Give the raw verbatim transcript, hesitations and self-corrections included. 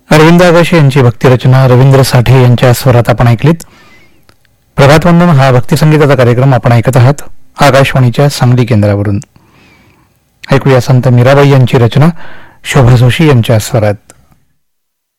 अरविंद आगाशे यांची भक्तिरचना रवींद्र साठे यांच्या स्वरात आपण ऐकलीत. प्रभातवंदन हा भक्तिसंगीताचा कार्यक्रम आपण ऐकत आहात आकाशवाणीच्या सांगली केंद्रावरून. ऐकूया संत मीराबाई यांची रचना शोभा जोशी यांच्या स्वरात.